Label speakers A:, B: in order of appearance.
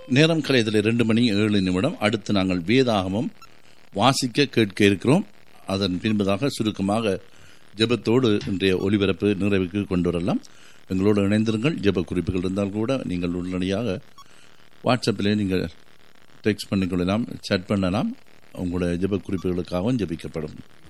A: நேரம் கலையத்தில் 2:07. அடுத்து நாங்கள் வேதாகமம் வாசிக்க கேட்க இருக்கிறோம். அதன் பின்பதாக சுருக்கமாக ஜெபத்தோடு இன்றைய ஒலிபரப்பு நிறைவுக்கு கொண்டு வரலாம். எங்களோடு இணைந்திருங்கள். ஜெப குறிப்புகள் இருந்தால் கூட நீங்கள் உடனடியாக வாட்ஸ்அப்பிலே நீங்கள் டெக்ஸ்ட் பண்ணிக்கொள்ளலாம், சேட் பண்ணலாம். உங்களுடைய ஜெப குறிப்புகளுக்காகவும் ஜெபிக்கப்படும்.